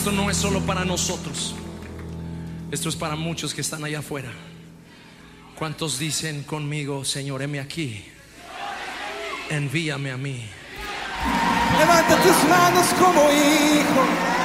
Esto no es solo para nosotros, esto es para muchos que están allá afuera. ¿Cuántos dicen conmigo, Señor, heme aquí, envíame a mí? Levanta tus manos como hijo.